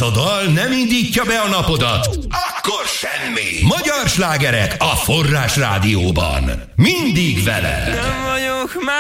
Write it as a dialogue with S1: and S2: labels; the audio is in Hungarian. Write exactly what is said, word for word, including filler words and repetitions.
S1: a dal nem indítja be a napodat? Akkor semmi. Magyar slágerek a Forrás Rádióban. Mindig veled.
S2: Nem vagyok már